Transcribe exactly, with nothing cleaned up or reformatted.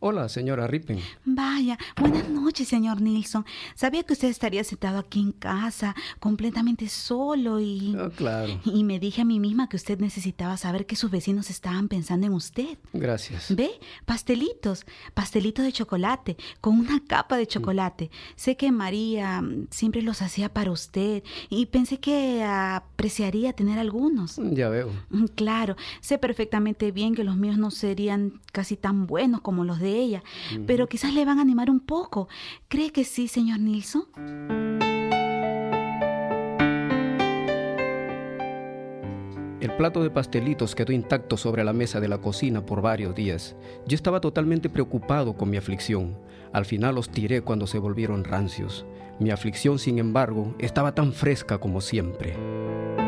Hola, señora Rippen. Vaya, buenas noches, señor Nilsson. Sabía que usted estaría sentado aquí en casa, completamente solo y... Oh, claro. Y me dije a mí misma que usted necesitaba saber que sus vecinos estaban pensando en usted. Gracias. ¿Ve? Pastelitos, pastelitos de chocolate, con una capa de chocolate. Mm. Sé que María siempre los hacía para usted y pensé que apreciaría tener algunos. Ya veo. Claro, sé perfectamente bien que los míos no serían casi tan buenos como los de ella, uh-huh. pero quizás le van a animar un poco. ¿Cree que sí, señor Nilsson? El plato de pastelitos quedó intacto sobre la mesa de la cocina por varios días. Yo estaba totalmente preocupado con mi aflicción. Al final los tiré cuando se volvieron rancios. Mi aflicción, sin embargo, estaba tan fresca como siempre.